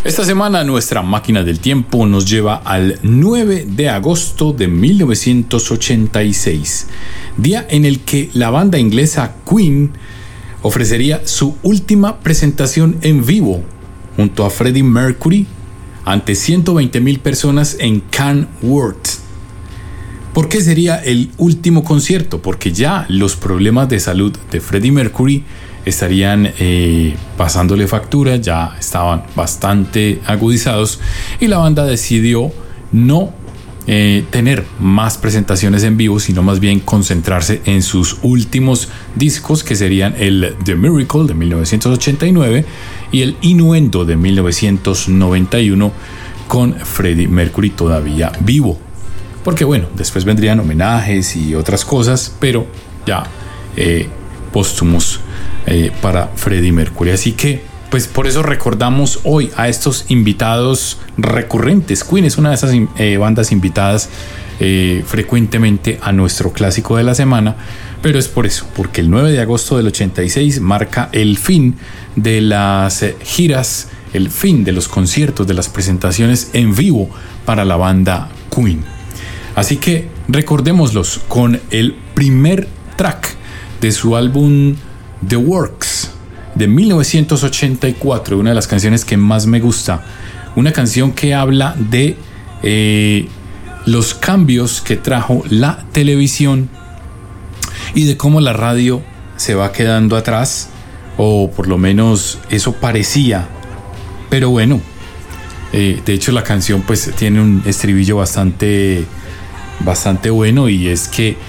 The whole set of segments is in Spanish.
Esta semana nuestra máquina del tiempo nos lleva al 9 de agosto de 1986, día en el que la banda inglesa Queen ofrecería su última presentación en vivo junto a Freddie Mercury ante 120,000 personas en Canworth. ¿Por qué sería el último concierto? Porque ya los problemas de salud de Freddie Mercury estarían pasándole factura, ya estaban bastante agudizados y la banda decidió no tener más presentaciones en vivo, sino más bien concentrarse en sus últimos discos, que serían el The Miracle de 1989 y el Innuendo de 1991, con Freddie Mercury todavía vivo. Porque bueno, después vendrían homenajes y otras cosas, pero ya póstumos para Freddie Mercury. Así que pues por eso recordamos hoy a estos invitados recurrentes. Queen es una de esas bandas invitadas frecuentemente a nuestro clásico de la semana, pero es por eso, porque el 9 de agosto del 86 marca el fin de las giras, el fin de los conciertos, de las presentaciones en vivo para la banda Queen. Así que recordémoslos con el primer track de su álbum The Works de 1984, una de las canciones que más me gusta, una canción que habla de los cambios que trajo la televisión y de cómo la radio se va quedando atrás, o por lo menos eso parecía, pero bueno, de hecho la canción pues tiene un estribillo bastante bueno, y es que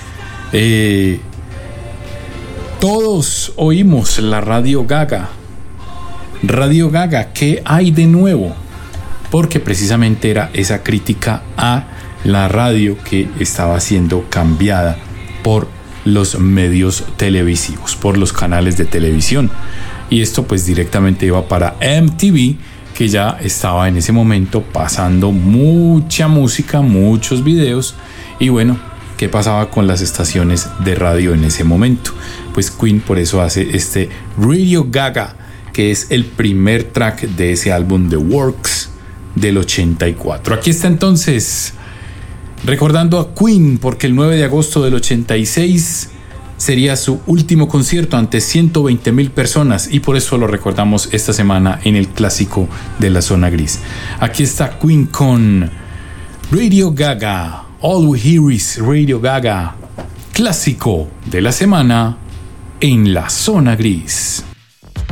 todos oímos la Radio Gaga. Radio Gaga, ¿qué hay de nuevo? Porque precisamente era esa crítica a la radio que estaba siendo cambiada por los medios televisivos, por los canales de televisión. Y esto pues directamente iba para MTV, que ya estaba en ese momento pasando mucha música, muchos videos. Y bueno, ¿qué pasaba con las estaciones de radio en ese momento? Pues Queen por eso hace este Radio Gaga, que es el primer track de ese álbum The Works del 84. Aquí está entonces, recordando a Queen, porque el 9 de agosto del 86 sería su último concierto ante 120,000 personas, y por eso lo recordamos esta semana en el clásico de la zona gris. Aquí está Queen con Radio Gaga. All We Hear Is Radio Gaga, clásico de la semana en la zona gris.